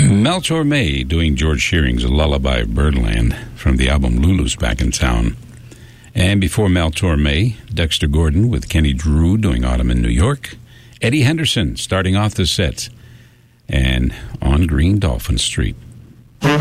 Mel Torme doing George Shearing's Lullaby of Birdland from the album Lulu's Back in Town. And before Mel Torme, Dexter Gordon with Kenny Drew doing Autumn in New York. Eddie Henderson starting off the set. And On Green Dolphin Street.